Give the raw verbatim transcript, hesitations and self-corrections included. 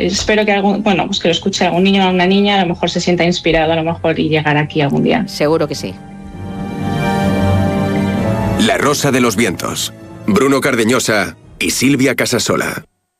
espero que algún, bueno, pues que lo escuche algún niño o una niña, a lo mejor se sienta inspirado a lo mejor y llegar aquí algún día. Seguro que sí. La Rosa de los Vientos. Bruno Cardeñosa y Silvia Casasola.